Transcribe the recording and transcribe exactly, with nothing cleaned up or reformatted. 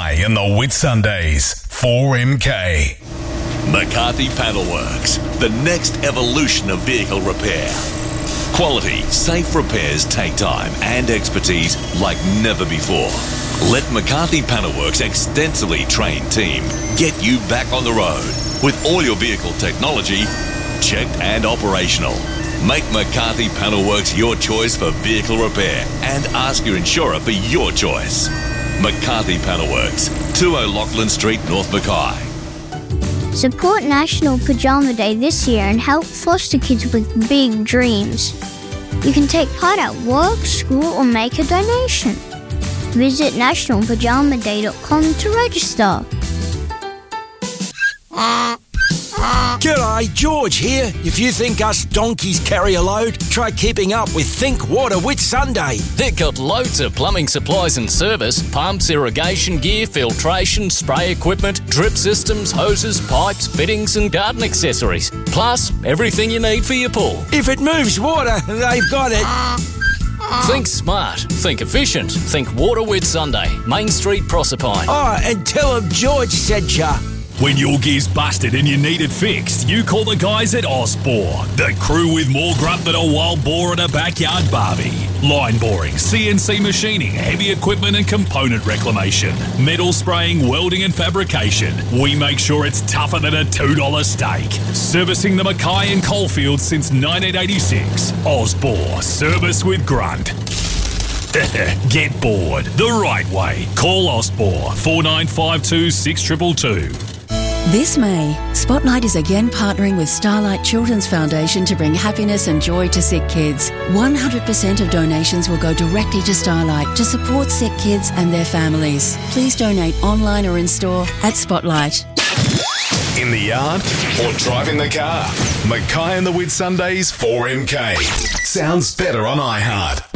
Mackay and the Whitsundays, four M K. McCarthy Panelworks, the next evolution of vehicle repair. Quality, safe repairs take time and expertise like never before. Let McCarthy Panelworks' extensively trained team get you back on the road with all your vehicle technology checked and operational. Make McCarthy Panelworks your choice for vehicle repair and ask your insurer for your choice. McCarthy Panelworks, two O'Loughlin Street, North Mackay. Support National Pajama Day this year and help foster kids with big dreams. You can take part at work, school or make a donation. Visit national pajama day dot com to register. G'day, George here. If you think us donkeys carry a load, try keeping up with Think Water Whitsunday. They've got loads of plumbing supplies and service, pumps, irrigation gear, filtration, spray equipment, drip systems, hoses, pipes, fittings and garden accessories. Plus, everything you need for your pool. If it moves water, they've got it. Think smart, think efficient, think Water Whitsunday, Main Street, Proserpine. Oh, and tell them George said ya. When your gear's busted and you need it fixed, you call the guys at Osbor, the crew with more grunt than a wild boar at a backyard barbie. Line boring, C N C machining, heavy equipment and component reclamation, metal spraying, welding and fabrication. We make sure it's tougher than a two dollar steak. Servicing the Mackay and Coalfields since nineteen eighty-six. Osbor, service with grunt. Get bored the right way. Call Osbor, four nine five two, six two two two. This May, Spotlight is again partnering with Starlight Children's Foundation to bring happiness and joy to sick kids. one hundred percent of donations will go directly to Starlight to support sick kids and their families. Please donate online or in store at Spotlight. In the yard or driving the car, Mackay and the Whitsundays, four M K. Sounds better on iHeart.